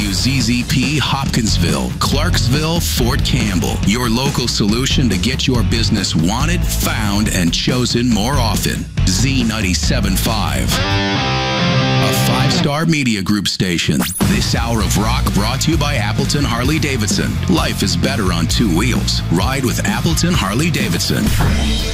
WZZP Hopkinsville, Clarksville, Fort Campbell. Your local solution to get your business wanted, found, and chosen more often. Z97.5. A 5-star media group station. This hour of rock brought to you by Appleton Harley Davidson. Life is better on two wheels. Ride with Appleton Harley Davidson.